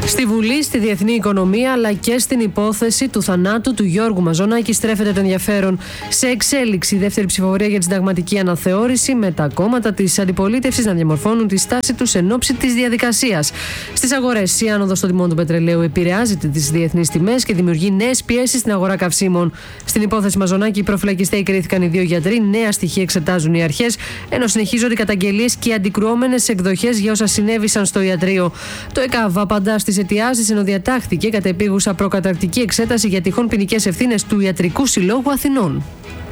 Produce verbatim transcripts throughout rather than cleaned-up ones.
Στη Βουλή, στη διεθνή οικονομία αλλά και στην υπόθεση του θανάτου του Γιώργου Μαζονάκη στρέφεται το ενδιαφέρον. Σε εξέλιξη η δεύτερη ψηφοφορία για τη συνταγματική αναθεώρηση, με τα κόμματα της αντιπολίτευσης να διαμορφώνουν τη στάση τους εν ώψη της διαδικασίας. Στις αγορές, η άνοδος των τιμών του πετρελαίου επηρεάζει τις διεθνείς τιμές και δημιουργεί νέες πιέσεις στην αγορά καυσίμων. Στην υπόθεση Μαζονάκη, οι προφυλακιστές κρίθηκαν οι δύο γιατροί, νέα στοιχεία εξετάζουν οι αρχές, ενώ συνεχίζονται οι καταγγελίες και οι αντικρουόμενες εκδοχές για όσα συνέβησαν στο ιατρείο. Το ΕΚΑΒ απαντά στις αιτιάσεις, ενώ διατάχθηκε κατεπίγουσα προκαταρκτική εξέταση για τυχόν ποινικές ευθύνες του Ιατρικού Συλλόγου Αθηνών.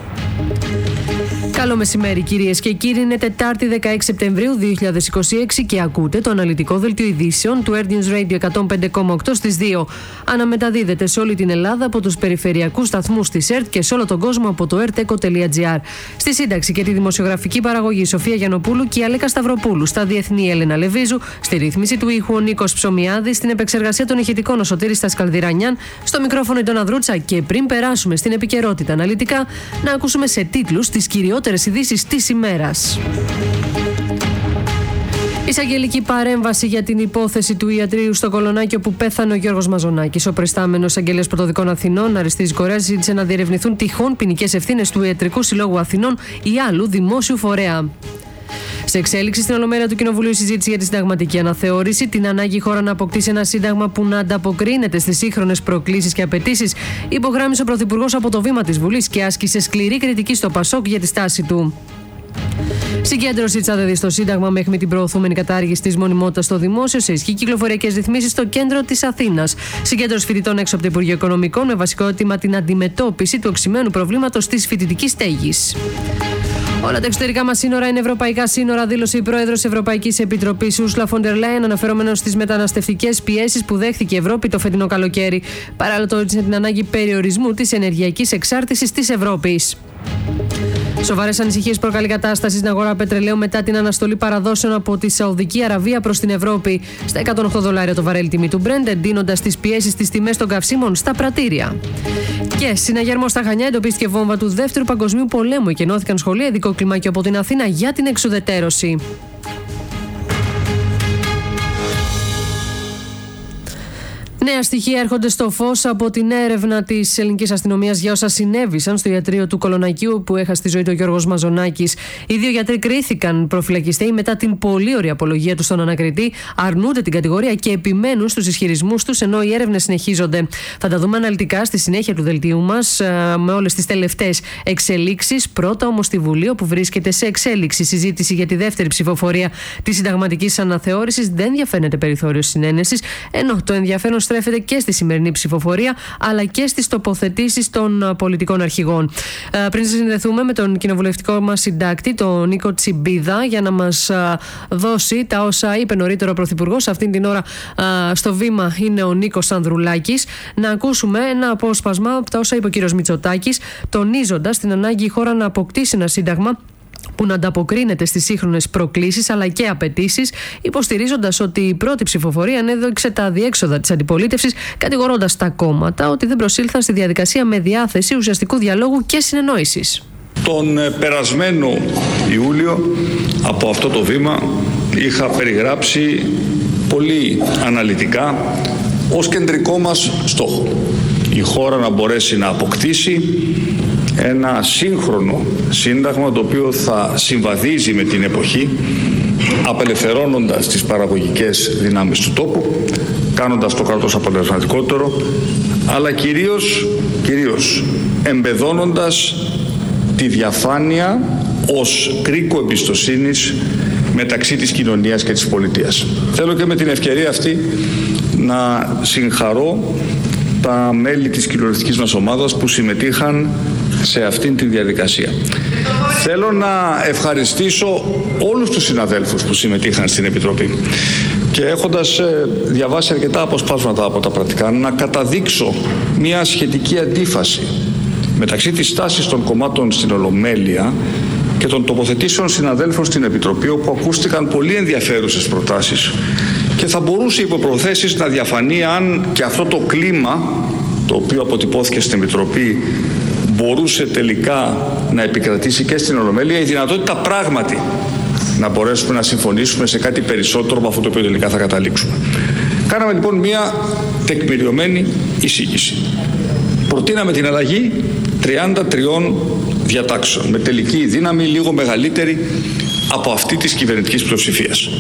Καλό μεσημέρι, κυρίες και κύριοι. Είναι Τετάρτη δεκαέξι Σεπτεμβρίου δύο χιλιάδες είκοσι έξι και ακούτε το αναλυτικό δελτίο ειδήσεων του Air News Radio εκατόν πέντε κόμμα οκτώ στις δύο. Αναμεταδίδεται σε όλη την Ελλάδα από τους περιφερειακούς σταθμούς της ΕΡΤ και σε όλο τον κόσμο από το ερτ εκο τελεία τζι άρ. Στη σύνταξη και τη δημοσιογραφική παραγωγή Σοφία Γιαννοπούλου και η Αλέκα Σταυροπούλου. Στα διεθνή Έλενα Λεβίζου. Στη ρύθμιση του ήχου ο Νίκος Ψωμιάδης. Στην επεξεργασία των ηχητικών ο Σωτήρης Τασκαλδηρανιάν. Στο μικρόφωνο η Ντόνα Δρούτσα. Και πριν περάσουμε στην επικαιρότητα αναλυτικά, να ακούσουμε σε τίτλους τις κυριότερες ειδήσεις της ημέρας. Εισαγγελική παρέμβαση για την υπόθεση του ιατρείου στο Κολονάκι όπου πέθανε ο Γιώργος Μαζονάκης. Ο προϊστάμενος εισαγγελέας πρωτοδικών Αθηνών, Αριστείδης Κορέας, ζήτησε να διερευνηθούν τυχόν ποινικές ευθύνες του Ιατρικού Συλλόγου Αθηνών ή άλλου δημόσιου φορέα. Σε εξέλιξη στην Ολομέλεια του Κοινοβουλίου, η συζήτηση για τη συνταγματική αναθεώρηση, την ανάγκη η χώρα να αποκτήσει ένα σύνταγμα που να ανταποκρίνεται στις σύγχρονες προκλήσεις και απαιτήσεις, υπογράμμισε ο Πρωθυπουργός από το βήμα της Βουλής και άσκησε σκληρή κριτική στο Πασόκ για τη στάση του. Συγκέντρωση της ΑΔΕΔ στο Σύνταγμα με την προωθούμενη κατάργηση της μονιμότητας στο δημόσιο, σε ισχύ κυκλοφοριακές ρυθμίσεις στο κέντρο της Αθήνας. Συγκέντρωση φοιτητών έξω από το Υπουργείο Οικονομικών με βασικό αίτημα την αντιμετώπιση του οξυμένου προβλήματος της φοιτητικής στέγης. Όλα τα εξωτερικά μας σύνορα είναι ευρωπαϊκά σύνορα, δήλωσε η πρόεδρος της Ευρωπαϊκής Επιτροπής Ursula von der Leyen, αναφερόμενος στις μεταναστευτικές πιέσεις που δέχθηκε η Ευρώπη το φετινό καλοκαίρι. Παράλληλα, τόνισε την ανάγκη περιορισμού της ενεργειακής εξάρτησης της Ευρώπης. Σοβαρές ανησυχίες προκαλεί η κατάσταση στην αγορά πετρελαίου μετά την αναστολή παραδόσεων από τη Σαουδική Αραβία προς την Ευρώπη. Στα εκατόν οκτώ δολάρια το βαρέλι τιμή του Brent, εντείνοντας τις πιέσεις στις τιμές των καυσίμων στα πρατήρια. Και συναγερμό στα Χανιά εντοπίστηκε βόμβα του Δεύτερου Παγκοσμίου Πολέμου και ενώθηκαν σχολεία ειδικό κλιμάκιο από την Αθήνα για την εξουδετερώση. Νέα στοιχεία έρχονται στο φως από την έρευνα της ελληνικής αστυνομίας για όσα συνέβησαν στο ιατρείο του Κολονακίου που έχασε τη ζωή του ο Γιώργος Μαζονάκης. Οι δύο γιατροί κρίθηκαν προφυλακιστέοι μετά την πολύ ωραία απολογία του στον ανακριτή, αρνούνται την κατηγορία και επιμένουν στους ισχυρισμούς τους ενώ οι έρευνες συνεχίζονται. Θα τα δούμε αναλυτικά στη συνέχεια του δελτίου μας με όλες τις τελευταίες εξελίξεις. Πρώτα όμως στη Βουλή, όπου βρίσκεται σε εξέλιξη συζήτηση για τη δεύτερη ψηφοφορία της συνταγματικής αναθεώρησης, δεν διαφαίνεται περιθώριο συνένεσης, ενώ το ενδιαφέρον στρέφεται και στη σημερινή ψηφοφορία αλλά και στις τοποθετήσεις των πολιτικών αρχηγών. Ε, πριν συνδεθούμε με τον κοινοβουλευτικό μας συντάκτη, τον Νίκο Τσιμπίδα, για να μας α, δώσει τα όσα είπε νωρίτερα ο Πρωθυπουργός. Αυτήν την ώρα α, στο βήμα είναι ο Νίκος Ανδρουλάκης. Να ακούσουμε ένα απόσπασμα από τα όσα είπε ο κύριος Μητσοτάκης, τονίζοντας την ανάγκη η χώρα να αποκτήσει ένα σύνταγμα που να ανταποκρίνεται στις σύγχρονες προκλήσεις αλλά και απαιτήσεις, υποστηρίζοντας ότι η πρώτη ψηφοφορία ανέδειξε τα αδιέξοδα της αντιπολίτευσης, κατηγορώντας τα κόμματα ότι δεν προσήλθαν στη διαδικασία με διάθεση ουσιαστικού διαλόγου και συνεννόησης. Τον περασμένο Ιούλιο από αυτό το βήμα είχα περιγράψει πολύ αναλυτικά ως κεντρικό μας στόχο η χώρα να μπορέσει να αποκτήσει ένα σύγχρονο σύνταγμα το οποίο θα συμβαδίζει με την εποχή, απελευθερώνοντας τις παραγωγικές δυνάμεις του τόπου, κάνοντας το κράτος αποτελεσματικότερο, αλλά κυρίως, κυρίως εμπεδώνοντας τη διαφάνεια ως κρίκο εμπιστοσύνης μεταξύ της κοινωνίας και της πολιτείας. Θέλω και με την ευκαιρία αυτή να συγχαρώ τα μέλη της κοινοβουλευτικής μας ομάδας που συμμετείχαν σε αυτήν τη διαδικασία. Θέλω να ευχαριστήσω όλους τους συναδέλφους που συμμετείχαν στην Επιτροπή και έχοντας διαβάσει αρκετά αποσπάσματα από τα πρακτικά, να καταδείξω μια σχετική αντίφαση μεταξύ της στάσης των κομμάτων στην Ολομέλεια και των τοποθετήσεων συναδέλφων στην Επιτροπή, όπου ακούστηκαν πολύ ενδιαφέρουσες προτάσεις και θα μπορούσε υπό προθέσεις να διαφανεί αν και αυτό το κλίμα το οποίο αποτυπώθηκε στην Επιτροπή μπορούσε τελικά να επικρατήσει και στην Ολομέλεια, η δυνατότητα πράγματι να μπορέσουμε να συμφωνήσουμε σε κάτι περισσότερο από αυτό το οποίο τελικά θα καταλήξουμε. Κάναμε λοιπόν μια τεκμηριωμένη εισήγηση. Προτείναμε την αλλαγή τριάντα τριών διατάξεων με τελική δύναμη λίγο μεγαλύτερη από αυτή της κυβερνητικής πλειοψηφίας.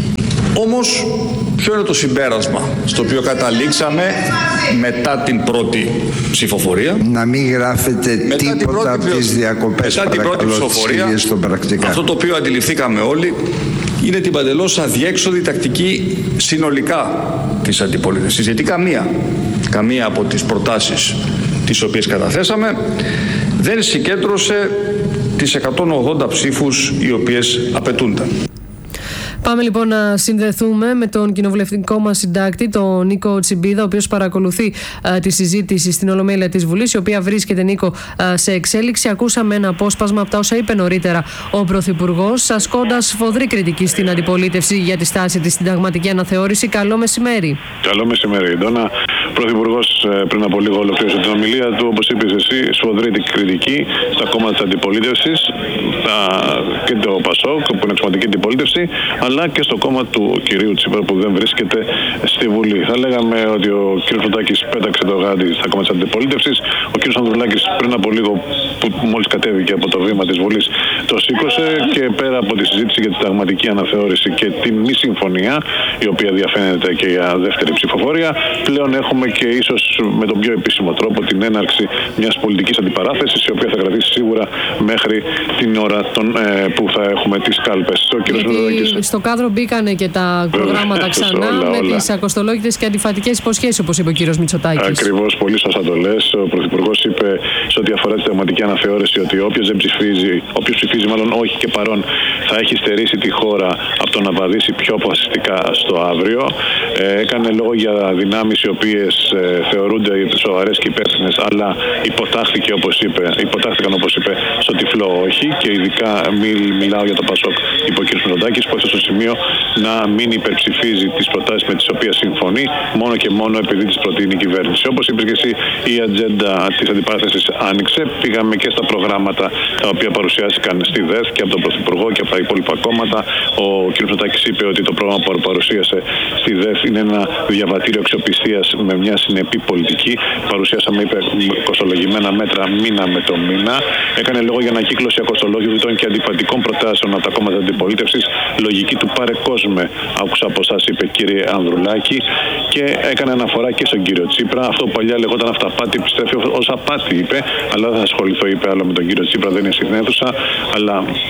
Όμως, ποιο είναι το συμπέρασμα στο οποίο καταλήξαμε μετά την πρώτη ψηφοφορία? Να μην γράφετε μετά τίποτα από τις διακοπές, μετά την πρώτη ψηφοφορία, στο πρακτικά. Αυτό το οποίο αντιληφθήκαμε όλοι είναι την παντελώς αδιέξοδη τακτική συνολικά της αντιπολίτευσης. Γιατί καμία, καμία από τις προτάσεις τις οποίες καταθέσαμε δεν συγκέντρωσε τις εκατόν ογδόντα ψήφους οι οποίες απαιτούνταν. Πάμε λοιπόν να συνδεθούμε με τον κοινοβουλευτικό μας συντάκτη, τον Νίκο Τσιμπίδα, ο οποίος παρακολουθεί α, τη συζήτηση στην Ολομέλεια της Βουλής, η οποία βρίσκεται, Νίκο, α, σε εξέλιξη. Ακούσαμε ένα απόσπασμα από τα όσα είπε νωρίτερα ο Πρωθυπουργός, ασκώντας σφοδρή κριτική στην αντιπολίτευση για τη στάση της συνταγματική αναθεώρηση. Καλό μεσημέρι. Καλό μεσημέρι, Ντόνα. Ο Πρωθυπουργός πριν από λίγο ολοκλήρωσε την ομιλία του, όπως είπες εσύ, σφοδρή κριτική στα κόμματα της αντιπολίτευσης, και το ΠΑΣΟΚ, που είναι εξωματική αντιπολίτευση, αλλά και στο κόμμα του κυρίου Τσίπρα που δεν βρίσκεται στη Βουλή. Θα λέγαμε ότι ο κ. Μητσοτάκης πέταξε το γάντι στα κόμματα της αντιπολίτευσης. Ο κ. Ανδρουλάκης πριν από λίγο, που μόλις κατέβηκε από το βήμα της Βουλής, το σήκωσε, και πέρα από τη συζήτηση για τη συνταγματική αναθεώρηση και τη μη συμφωνία, η οποία διαφαίνεται και για δεύτερη ψηφοφορία, πλέον έχουμε και ίσως με τον πιο επίσημο τρόπο την έναρξη μιας πολιτικής αντιπαράθεσης, η οποία θα κρατήσει σίγουρα μέχρι την ώρα των, ε, που θα έχουμε τις κάλπες. Ο κ. Μητσοτάκης. Στο κάδρο μπήκανε και τα προγράμματα ξανά όλα, με όλα. Τις ακοστολόγητες και αντιφατικές υποσχέσεις, όπως είπε ο κύριος Μητσοτάκης. Ακριβώς, πολύ σωστά το λες. Ο Πρωθυπουργός είπε σε ό,τι αφορά τη συνταγματική αναθεώρηση ότι όποιος δεν ψηφίζει, όποιος ψηφίζει μάλλον όχι και παρόν, θα έχει στερήσει τη χώρα από το να βαδίσει πιο αποφασιστικά στο αύριο. Ε, έκανε λόγο για δυνάμεις οι οποίες ε, θεωρούνται σοβαρές και υπεύθυνες, αλλά υποτάχθηκε, όπως είπε, υποτάχθηκαν όπως είπε στο τυφλό όχι, και ειδικά μι, μιλάω για το ΠΑΣΟΚ, είπε ο κ. Μητσοτάκης, που έφτασε στο σημείο να μην υπερψηφίζει τις προτάσεις με τις οποίες συμφωνεί, μόνο και μόνο επειδή τις προτείνει η κυβέρνηση. Όπως είπες και εσύ, η ατζέντα της αντιπαράθεσης άνοιξε. Πήγαμε και στα προγράμματα τα οποία παρουσιάστηκαν στη ΔΕΘ και από τον Πρωθυπουργό και από τα υπόλοιπα κόμματα. Ο κ. Μητσοτάκης είπε ότι το πρόγραμμα που παρουσίασε στη ΔΕΘ είναι ένα διαβατήριο αξιοπιστίας με μια συνεπή πολιτική. Παρουσιάσαμε, είπε, κοστολογημένα μέτρα μήνα με το μήνα. Έκανε λόγο για ανακύκλωση ακοστολόγητων και αντιφατικών προτάσεων από τα κόμματα της αντιπολίτευσης. Λογική του πάρε κόσμε, άκουσα από εσάς, είπε, κύριε Ανδρουλάκη, και έκανε αναφορά και στον κύριο Τσίπρα. Αυτό που παλιά λεγόταν αυταπάτη, επιστρέφει ως απάτη, είπε, αλλά δεν θα ασχοληθώ, είπε, άλλο με τον κύριο Τσίπρα, δεν είναι στην αίθουσα. Αλλά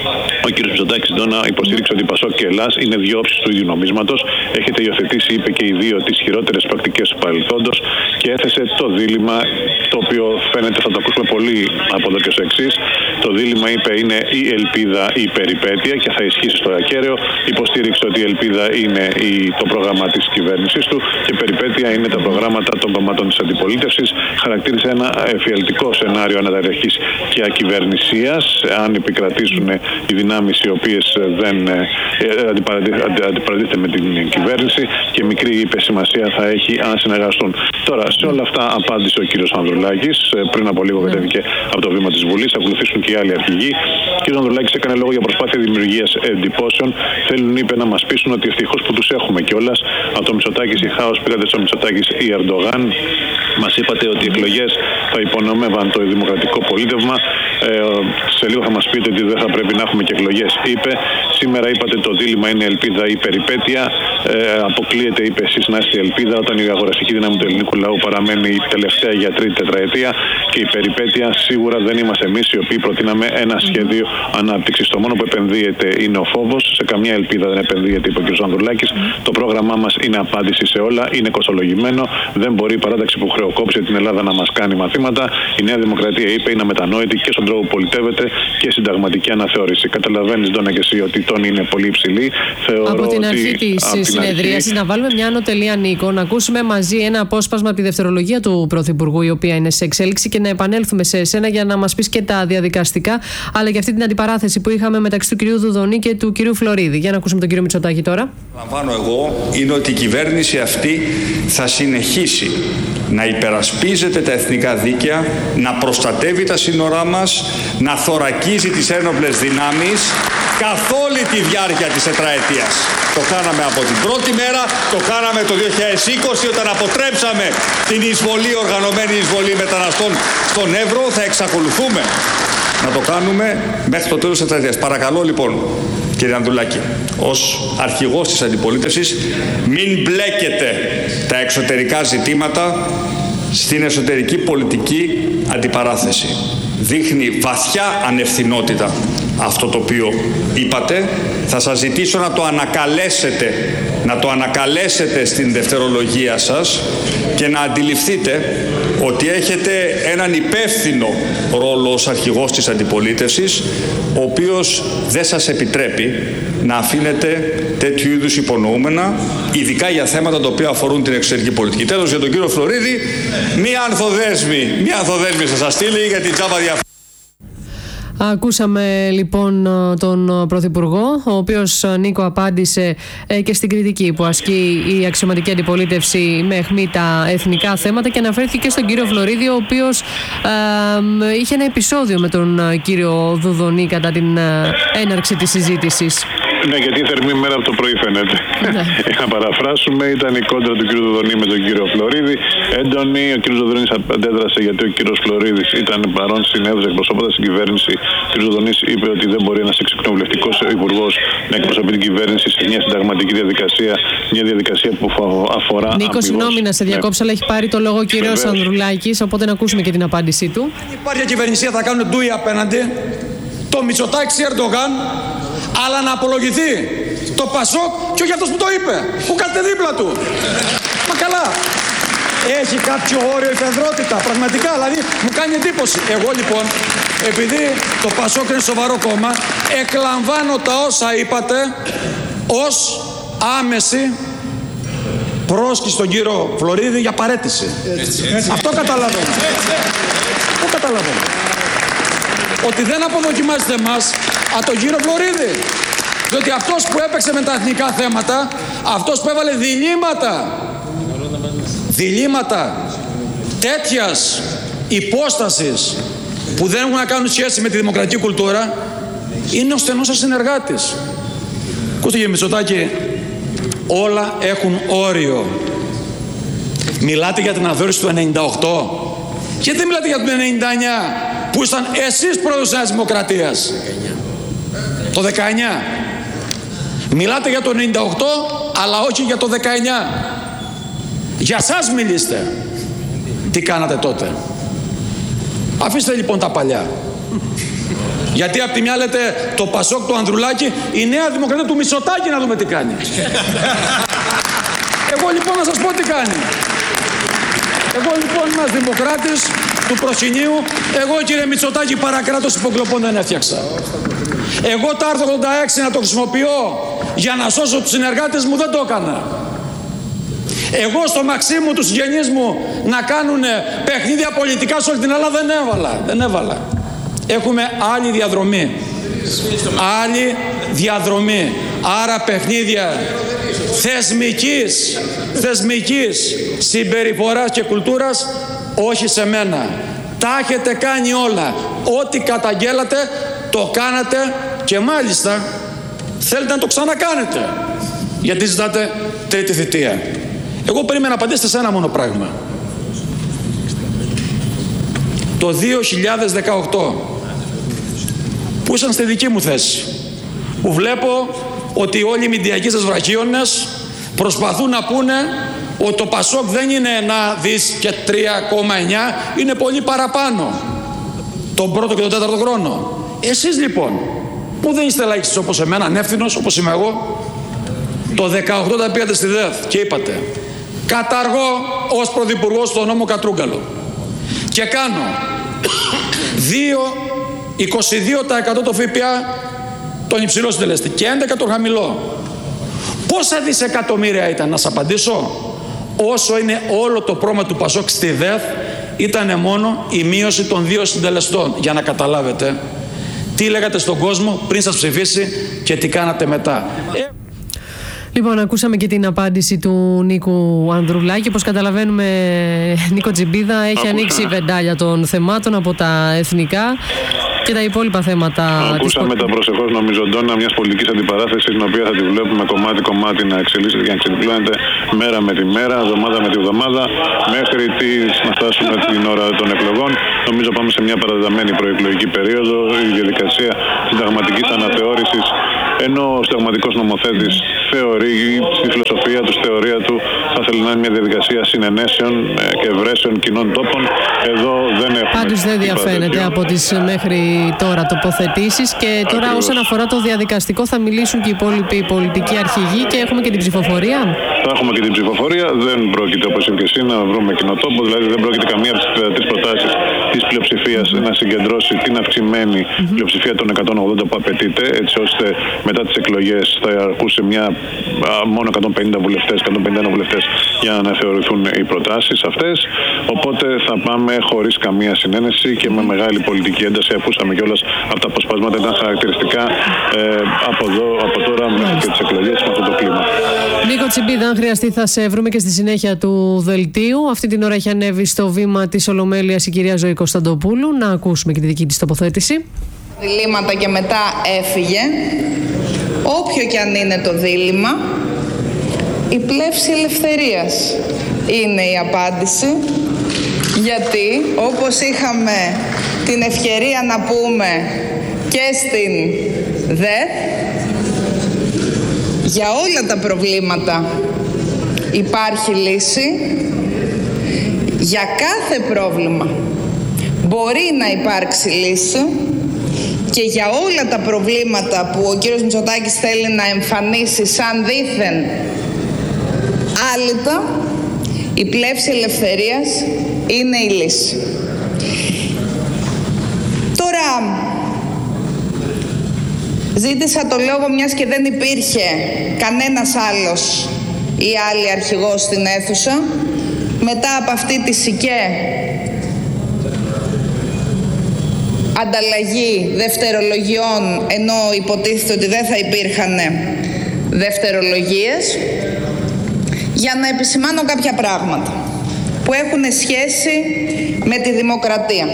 ο κύριος Μητσοτάκης, Ντόνα, υποστήριξε ότι ΠΑΣΟΚ και Ελλάς είναι δύο όψεις του ίδιου νομίσματος. Έχετε υιοθετήσει, είπε, και οι δύο τις χειρότερες πρακτικές του παρελθόντος, και έθεσε το δίλημμα, το οποίο φαίνεται θα το ακούσουμε πολύ από εδώ και στο εξής. Το δίλημμα, είπε, είναι η ελπίδα ή η περιπέτεια, και θα ισχύσει στο ακέραιο. Υποστήριξε ότι η ελπίδα είναι η, το πρόγραμμα της κυβέρνησης του και η περιπέτεια είναι τα προγράμματα των κομμάτων της αντιπολίτευσης. Χαρακτήρισε ένα εφιαλτικό σενάριο αναταραχής και ακυβερνησίας, αν επικρατήσουν οι δυνάμεις οι οποίες δεν αντιπαρατίθεται με την κυβέρνηση, και μικρή υπεσημασία θα έχει αν συνεργαστούν. Τώρα, σε όλα αυτά απάντησε ο κύριος Ανδρουλάκης. Πριν από λίγο κατέβηκε από το βήμα της Βουλής, θα ακολουθήσουν και οι άλλοι αρχηγοί. Ο κύριος Ανδρουλάκης έκανε λόγο για προσπάθεια δημιουργίας εντυπώσεων. Θέλουν, είπε, να μας πείσουν ότι ευτυχώς που τους έχουμε κιόλας. Από το Μητσοτάκης η Χάος, πήγατε στο Μητσοτάκης η Ερντογάν. Μας είπατε ότι οι εκλογές θα υπονομεύαν το δημοκρατικό πολίτευμα. Ε, σε λίγο θα μας πείτε ότι δεν θα πρέπει να έχουμε και εκλογές, είπε. Σήμερα είπατε το δίλημμα είναι ελπίδα ή περιπέτεια. Ε, αποκλείεται, είπε, εσείς να είστε ελπίδα όταν η αγοραστική δύναμη του ελληνικού λαού παραμένει η τελευταία για τρίτη τετραετία, και η περιπέτεια σίγουρα δεν είμαστε εμείς οι οποίοι προτείναμε ένα σχέδιο ανάπτυξης. Το μόνο που επενδύεται είναι ο φόβος, σε καμιά ελπίδα δεν επενδύεται, είπε ο κ. Ανδρουλάκης. Το πρόγραμμά μας είναι απάντηση σε όλα, είναι κοστολογημένο, δεν μπορεί η παράταξη που χρεοκόπησε την Ελλάδα να μας κάνει μαθήματα. Η Νέα Δημοκρατία, είπε, είναι αμετανόητη και στον τρόπο που πολιτεύεται και συνταγματική αναθεώρηση. Καταλαβαίνεις, Ντόνα, και εσύ ότι η τόνη είναι πολύ υψηλή. Θεωρώ από την ότι αρχή της συνεδρίασης, να βάλουμε μια ανωτελεία, Νίκο, να ακούσουμε μαζί ένα απόσπασμα από τη δευτερολογία του Πρωθυπουργού, η οποία είναι σε εξέλιξη, και να επανέλθουμε σε εσένα για να μας πεις και τα διαδικαστικά, αλλά και αυτή την αντιπαράθεση που είχαμε μεταξύ του κυρίου Δουδονή και του κυρίου Φλωρίδη. Για να ακούσουμε τον κύριο Μητσοτάκη τώρα. Λαμβάνω εγώ είναι ότι η κυβέρνηση αυτή θα συνεχίσει να υπερασπίζεται τα εθνικά δίκαια, να προστατεύει τα σύνορά μας, να θωρακίζει τις ένοπλες δυνάμεις καθ' όλη τη διάρκεια της τετραετίας. Το κάναμε από την πρώτη μέρα, το κάναμε το δύο χιλιάδες είκοσι όταν αποτρέψαμε την εισβολή, οργανωμένη εισβολή μεταναστών στον Εύρο. Θα εξακολουθούμε να το κάνουμε μέχρι το τέλος της τετραετίας. Παρακαλώ λοιπόν, κύριε Ανδρουλάκη, ως αρχηγός της αντιπολίτευσης, μην μπλέκετε τα εξωτερικά ζητήματα στην εσωτερική πολιτική αντιπαράθεση. Δείχνει βαθιά ανευθυνότητα αυτό το οποίο είπατε. Θα σας ζητήσω να το ανακαλέσετε, να το ανακαλέσετε στην δευτερολογία σας και να αντιληφθείτε ότι έχετε έναν υπεύθυνο ρόλο ως αρχηγός της αντιπολίτευσης, ο οποίος δεν σας επιτρέπει να αφήνετε τέτοιου είδους υπονοούμενα, ειδικά για θέματα τα οποία αφορούν την εξωτερική πολιτική. Τέλος, για τον κύριο Φλωρίδη, μία ανθοδέσμη, μία ανθοδέσμη θα σας στείλει για την τζάμπα διαφορά. Ακούσαμε λοιπόν τον Πρωθυπουργό, ο οποίος, Νίκο, απάντησε και στην κριτική που ασκεί η αξιωματική αντιπολίτευση με αιχμή τα εθνικά θέματα και αναφέρθηκε στον κύριο Φλωρίδη, ο οποίος ε, είχε ένα επεισόδιο με τον κύριο Δουδονή κατά την έναρξη της συζήτησης. Ναι, γιατί η θερμή μέρα από το πρωί φαίνεται. Ναι. Να παραφράσουμε, ήταν η κόντρα του κ. Δουδονή με τον κύριο Φλωρίδη. Έντονη, ο κ. Δουδονής αντέδρασε γιατί ο κ. Φλωρίδης ήταν παρόν στην αίθουσα εκπροσωπώντας την κυβέρνηση. Ο κ. Δουδονής είπε ότι δεν μπορεί ένας εξεκοινοβουλευτικός υπουργός να εκπροσωπεί την κυβέρνηση σε μια συνταγματική διαδικασία, μια διαδικασία που αφορά. Νίκο, συγγνώμη να σε διακόψω, αλλά έχει πάρει το λόγο ο κ. Ανδρουλάκης, οπότε να ακούσουμε και την απάντησή του. Αν υπάρχει κυβερνησία, θα κάνουν ντουι απέναντι. Το Μητσοτάκη Ερντογάν, αλλά να απολογηθεί το Πασόκ και όχι αυτός που το είπε, που κάθεται δίπλα του. Μα καλά, έχει κάποιο όριο η φεδρότητα, πραγματικά, δηλαδή μου κάνει εντύπωση. Εγώ λοιπόν, επειδή το Πασόκ είναι σοβαρό κόμμα, εκλαμβάνω τα όσα είπατε ως άμεση πρόσκληση στον κύριο Φλωρίδη για παραίτηση. Έτσι, έτσι. Αυτό καταλαβαίνω. Αυτό καταλαβαίνω. Ότι δεν αποδοκιμάζετε εμάς, α τον κύριο Φλωρίδη. Διότι αυτός που έπαιξε με τα εθνικά θέματα, αυτός που έβαλε διλήμματα, διλήμματα τέτοιας υπόστασης που δεν έχουν να κάνουν σχέση με τη δημοκρατική κουλτούρα, είναι ο στενός σας συνεργάτης. Ακούστε κύριε Μητσοτάκη, όλα έχουν όριο. Μιλάτε για την αναθεώρηση του ενενήντα οκτώ και δεν μιλάτε για το ενενήντα εννιά που ήσταν εσείς πρόεδρος της Νέας Δημοκρατίας. Το δεκαεννιά. Μιλάτε για το ενενήντα οκτώ αλλά όχι για το δεκαεννιά. Για σας μιλήστε. Τι κάνατε τότε. Αφήστε λοιπόν τα παλιά. Γιατί απ' τη μια λέτε το Πασόκ του Ανδρουλάκη, η Νέα Δημοκρατία του Μητσοτάκη, να δούμε τι κάνει. Εγώ λοιπόν να σας πω τι κάνει. Εγώ λοιπόν ένας δημοκράτης του προσκυνείου, εγώ κύριε Μητσοτάκη παρακράτος υποκλοπών δεν έφτιαξα. Εγώ το άρθρο ογδόντα έξι να το χρησιμοποιώ για να σώσω τους συνεργάτες μου δεν το έκανα. Εγώ στο Μαξίμου τους συγγενείς μου να κάνουν παιχνίδια πολιτικά σε όλη την Ελλάδα δεν έβαλα. Δεν έβαλα. Έχουμε άλλη διαδρομή. Άλλη διαδρομή. Άρα παιχνίδια θεσμικής, θεσμικής συμπεριφοράς και κουλτούρας όχι σε μένα. Τα έχετε κάνει όλα. Ό,τι καταγγέλατε το κάνατε και μάλιστα θέλετε να το ξανακάνετε. Γιατί ζητάτε τρίτη θητεία. Εγώ περίμενα να απαντήσετε σε ένα μόνο πράγμα. Το δύο χιλιάδες δεκαοκτώ που ήσαν στη δική μου θέση, που βλέπω ότι όλοι οι μηντιακοί σας βραχίονες προσπαθούν να πούνε ότι το Πασόκ δεν είναι ένα δις και τρία κόμμα εννιά, είναι πολύ παραπάνω τον πρώτο και τον τέταρτο χρόνο. Εσείς λοιπόν που δεν είστε λαϊκιστές όπως εμένα, ανεύθυνος όπως είμαι εγώ, το δεκαοκτώ όταν πήγατε στη ΔΕΘ και είπατε καταργώ ως πρωθυπουργός το νόμο Κατρούγκαλο και κάνω είκοσι δύο τοις εκατό το ΦΠΑ τον υψηλό συντελέστη και έντεκα τοις εκατό το χαμηλό. Πόσα δισεκατομμύρια ήταν, να σας απαντήσω? Όσο είναι όλο το πρόγραμμα του Πασόκ στη ΔΕΘ, ήταν μόνο η μείωση των δύο συντελεστών. Για να καταλάβετε τι λέγατε στον κόσμο πριν σας ψηφίσει και τι κάνατε μετά. Ε... Λοιπόν, ακούσαμε και την απάντηση του Νίκου Ανδρουλάκη. Όπως καταλαβαίνουμε, Νίκο Τζιμπίδα, έχει ανοίξει η βεντάλια των θεμάτων από τα εθνικά Και τα υπόλοιπα θέματα. Ακούσαμε τα προσεχώς νομιζοντώνα μιας πολιτικής αντιπαράθεσης, την οποία θα τη βλέπουμε κομμάτι-κομμάτι να εξελίσσεται και να ξεδιπλώνεται μέρα με τη μέρα, εβδομάδα με τη εβδομάδα, μέχρι τις, να φτάσουμε την ώρα των εκλογών. Νομίζω πάμε σε μια παραδεδομένη προεκλογική περίοδο. Η διαδικασία συνταγματικής αναθεώρησης, ενώ ο συνταγματικός νομοθέτης θεωρεί, στη φιλοσοφία του, στη θεωρία του, θα θέλει να είναι μια διαδικασία συνενέσεων και ευρέσεων κοινών τόπων. Εδώ δεν έχουμε. Πάντως δεν διαφαίνεται από τις μέχρι τώρα τοποθετήσεις. Και τώρα, ακριβώς, όσον αφορά το διαδικαστικό, θα μιλήσουν και οι υπόλοιποι πολιτικοί αρχηγοί και έχουμε και την ψηφοφορία. Θα έχουμε και την ψηφοφορία. Δεν πρόκειται, όπως είπε και εσύ, να βρούμε κοινοτόπο. Δηλαδή, δεν πρόκειται καμία από τις τρεις προτάσεις της πλειοψηφίας να συγκεντρώσει την αυξημένη mm-hmm. πλειοψηφία των εκατόν ογδόντα που απαιτείται, έτσι ώστε μετά τις εκλογές θα ακούσει μια α, μόνο εκατόν πενήντα βουλευτές, εκατόν πενήντα ένα βουλευτές για να θεωρηθούν οι προτάσεις αυτές. Οπότε θα πάμε χωρίς καμία συνένεση και με μεγάλη πολιτική ένταση. Ακούσαμε κιόλας από τα αποσπάσματα, ήταν χαρακτηριστικά ε, από, εδώ, από τώρα μέχρι και τις εκλογές με αυτό το κλίμα. Νίκο Τσιμπίδα, αν χρειαστεί θα σε βρούμε και στη συνέχεια του δελτίου. Αυτή την ώρα έχει ανέβει στο βήμα της Ολομέλειας η κυρία Ζωή Κωνσταντοπούλου. Να ακούσουμε και τη δική της τοποθέτηση. Διλήμματα και μετά έφυγε. Όποιο και αν είναι το δίλημμα, η πλεύση ελευθερίας είναι η απάντηση. Γιατί, όπως είχαμε την ευκαιρία να πούμε και στην ΔΕΘ, για όλα τα προβλήματα υπάρχει λύση. Για κάθε πρόβλημα μπορεί να υπάρξει λύση. Και για όλα τα προβλήματα που ο κύριος Μητσοτάκης θέλει να εμφανίσει σαν δήθεν άλυτα, η πλεύση ελευθερίας είναι η λύση. Τώρα, ζήτησα το λόγο μιας και δεν υπήρχε κανένας άλλος ή άλλη αρχηγός στην αίθουσα. Μετά από αυτή τη σικέ ανταλλαγή δευτερολογιών, ενώ υποτίθεται ότι δεν θα υπήρχαν δευτερολογίες, για να επισημάνω κάποια πράγματα που έχουν σχέση με τη δημοκρατία.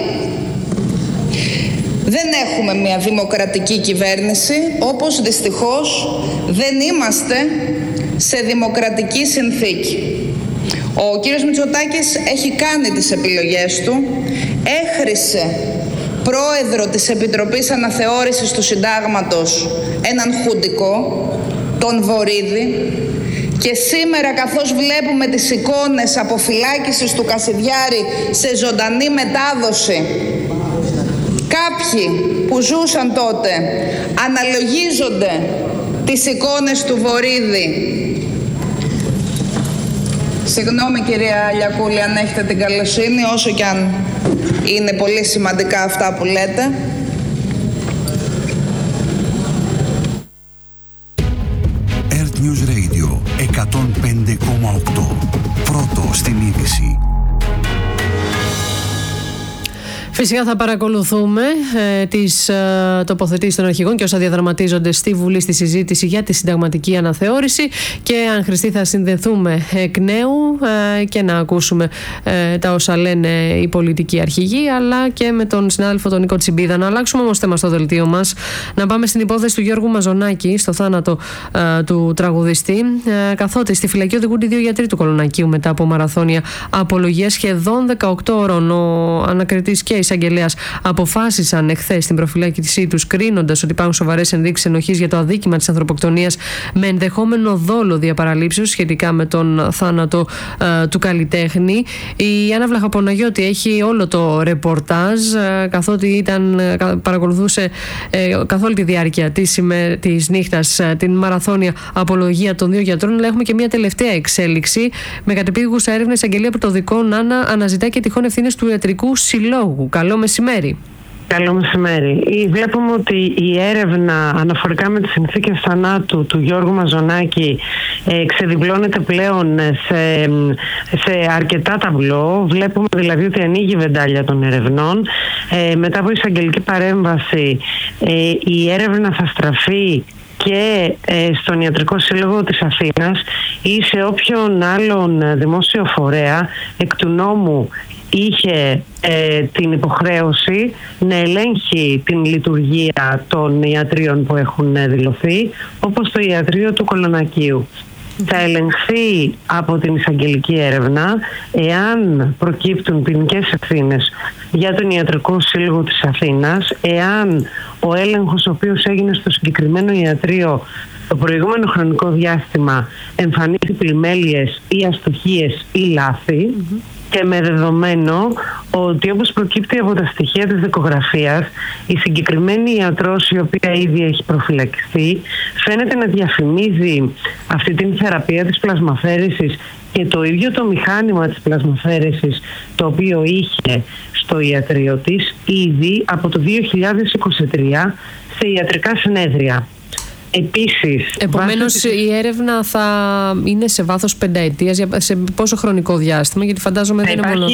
Δεν έχουμε μια δημοκρατική κυβέρνηση, όπως δυστυχώς δεν είμαστε σε δημοκρατική συνθήκη. Ο κύριος Μητσοτάκης έχει κάνει τις επιλογές του, έχρισε πρόεδρο της Επιτροπής Αναθεώρησης του Συντάγματος έναν χουντικό, τον Βορίδη, και σήμερα, καθώς βλέπουμε τις εικόνες αποφυλάκησης του Κασιδιάρη σε ζωντανή μετάδοση, κάποιοι που ζούσαν τότε αναλογίζονται τις εικόνες του Βορίδη. Συγγνώμη κυρία Λιακούλη, αν έχετε την καλοσύνη, όσο κι αν είναι πολύ σημαντικά αυτά που λέτε. Earth News Radio εκατόν πέντε κόμμα οκτώ. Πρώτο στην είδηση. Φυσικά θα παρακολουθούμε ε, τις ε, τοποθετήσεις των αρχηγών και όσα διαδραματίζονται στη Βουλή στη συζήτηση για τη συνταγματική αναθεώρηση, και αν χρειαστεί θα συνδεθούμε εκ νέου ε, και να ακούσουμε ε, τα όσα λένε οι πολιτικοί αρχηγοί, αλλά και με τον συνάδελφο τον Νίκο Τσιμπίδα. Να αλλάξουμε όμως θέμα στο δελτίο μας, να πάμε στην υπόθεση του Γιώργου Μαζονάκη, στο θάνατο ε, του τραγουδιστή, ε, καθότι στη φυλακή οδηγούνται δύο γιατροί του Κολονακίου μετά από μαραθώνια απολογία σχεδόν δεκαοκτώ ώρων. Ο ανακριτής και εισαγγελέας αποφάσισαν εχθές την προφυλάκησή τους, κρίνοντας ότι υπάρχουν σοβαρές ενδείξεις ενοχής για το αδίκημα της ανθρωποκτονίας με ενδεχόμενο δόλο διαπαραλήψεως σχετικά με τον θάνατο ε, του καλλιτέχνη. Η Άννα Βλαχοποναγιώτη έχει όλο το ρεπορτάζ, ε, καθότι ήταν, ε, παρακολουθούσε ε, καθ' όλη τη διάρκεια της, ημέ, της νύχτας ε, την μαραθώνια απολογία των δύο γιατρών. Αλλά έχουμε και μια τελευταία εξέλιξη. Με κατεπίγουσα έρευνα, η εισαγγελία πρωτοδικών Άννα αναζητά και τυχόν ευθύνες του ιατρικού συλλόγου. Καλό μεσημέρι. Καλό μεσημέρι. Βλέπουμε ότι η έρευνα αναφορικά με τις συνθήκες θανάτου του Γιώργου Μαζονάκη ε, ξεδιπλώνεται πλέον σε, σε αρκετά ταμπλό. Βλέπουμε δηλαδή ότι ανοίγει η βεντάλια των ερευνών. Ε, μετά από εισαγγελική παρέμβαση ε, η έρευνα θα στραφεί και ε, στον Ιατρικό Σύλλογο της Αθήνας ή σε όποιον άλλον δημόσιο φορέα εκ του νόμου είχε ε, την υποχρέωση να ελέγχει την λειτουργία των ιατρίων που έχουν δηλωθεί, όπως το ιατρείο του Κολονακίου. Θα ελεγχθεί από την εισαγγελική έρευνα εάν προκύπτουν ποινικές ευθύνες για τον Ιατρικό Σύλλογο της Αθήνας, εάν ο έλεγχος ο οποίος έγινε στο συγκεκριμένο ιατρείο το προηγούμενο χρονικό διάστημα εμφανίζει πλημέλειες ή αστοχίες ή λάθη, mm-hmm. και με δεδομένο ότι, όπως προκύπτει από τα στοιχεία της δικογραφίας, η συγκεκριμένη ιατρός, η οποία ήδη έχει προφυλακιστεί, φαίνεται να διαφημίζει αυτή την θεραπεία της πλασμαφέρεσης και το ίδιο το μηχάνημα της πλασμαφέρεσης, το οποίο είχε στο ιατρείο της ήδη από το δύο χιλιάδες είκοσι τρία σε ιατρικά συνέδρια. Επίσης, επομένως της... η έρευνα θα είναι σε βάθος πενταετίας, σε πόσο χρονικό διάστημα, γιατί φαντάζομαι δεν είναι μόνο...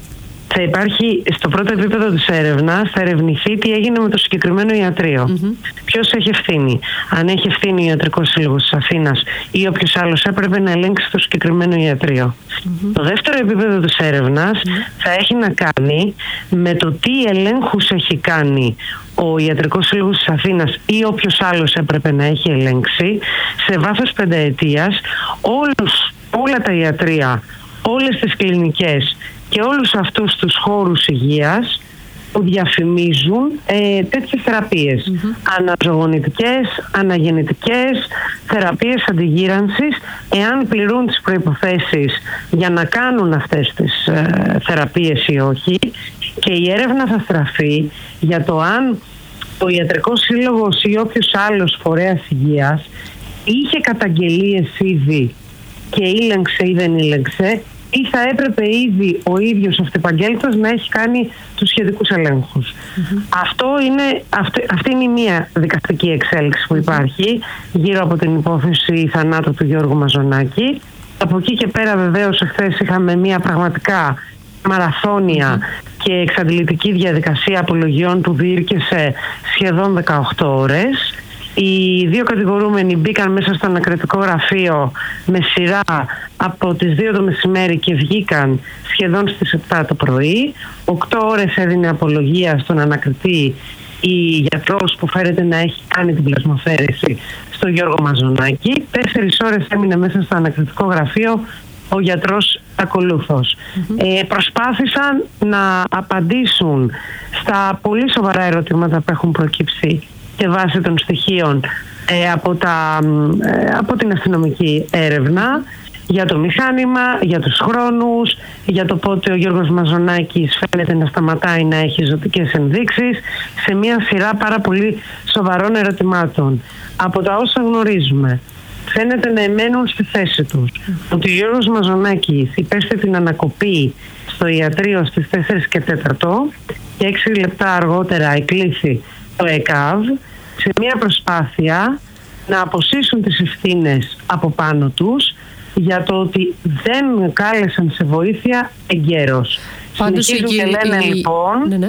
Θα υπάρχει στο πρώτο επίπεδο της έρευνας, θα ερευνηθεί τι έγινε με το συγκεκριμένο ιατρείο. Mm-hmm. Ποιος έχει ευθύνη. Αν έχει ευθύνη ο Ιατρικός Σύλλογος της Αθήνας ή όποιος άλλος έπρεπε να ελέγξει το συγκεκριμένο ιατρείο. Mm-hmm. Το δεύτερο επίπεδο της έρευνας mm-hmm. θα έχει να κάνει με το τι ελέγχους έχει κάνει ο Ιατρικός Σύλλογος της Αθήνας ή όποιος άλλος έπρεπε να έχει ελέγξει σε βάθος πενταετίας όλους, όλα τα ιατρεία, όλες τις κλινικές και όλους αυτούς τους χώρους υγείας που διαφημίζουν ε, τέτοιες θεραπείες. Mm-hmm. Αναζωογονητικές, αναγεννητικές, θεραπείες αντιγύρανσης, εάν πληρούν τις προϋποθέσεις για να κάνουν αυτές τις ε, θεραπείες ή όχι. Και η έρευνα θα στραφεί για το αν ο Ιατρικός Σύλλογος ή όποιος άλλος φορέας υγείας είχε καταγγελίες ήδη και ήλεγξε ή δεν ήλεγξε, ή θα έπρεπε ήδη ο ίδιος αυτεπαγγέλτος να έχει κάνει τους σχετικούς ελέγχους. Mm-hmm. Αυτό είναι, αυτή, αυτή είναι η μία δικαστική εξέλιξη που υπάρχει γύρω από την υπόθεση θανάτου του Γιώργου Μαζονάκη. Από εκεί και πέρα, βεβαίως, εχθές είχαμε μία πραγματικά μαραθώνια mm-hmm. και εξαντλητική διαδικασία απολογιών που διήρκεσε σχεδόν δεκαοκτώ ώρες. Οι δύο κατηγορούμενοι μπήκαν μέσα στο ανακριτικό γραφείο με σειρά από τις δύο το μεσημέρι και βγήκαν σχεδόν στις επτά το πρωί. Οκτώ ώρες έδινε απολογία στον ανακριτή η γιατρός που φέρεται να έχει κάνει την πλασμαφέρεση στο Γιώργο Μαζονάκη. Τέσσερις ώρες έμεινε μέσα στο ανακριτικό γραφείο ο γιατρός ακολούθως. Mm-hmm. Ε, προσπάθησαν να απαντήσουν στα πολύ σοβαρά ερωτήματα που έχουν προκύψει και βάσει των στοιχείων ε, από, τα, ε, από την αστυνομική έρευνα για το μηχάνημα, για τους χρόνους, για το πότε ο Γιώργος Μαζονάκης φαίνεται να σταματάει να έχει ζωτικές ενδείξεις, σε μια σειρά πάρα πολύ σοβαρών ερωτημάτων. Από τα όσα γνωρίζουμε, φαίνεται να εμένουν στη θέση τους ότι ο Γιώργος Μαζονάκης υπέστη την ανακοπή στο ιατρείο στις τέσσερις και τέταρτο και έξι λεπτά αργότερα εκλήθη το ΕΚΑΒ σε μια προσπάθεια να αποσύσουν τις ευθύνες από πάνω τους για το ότι δεν κάλεσαν σε βοήθεια εγκαίρως. Συνεχίζουν και λένε η... λοιπόν ναι, ναι.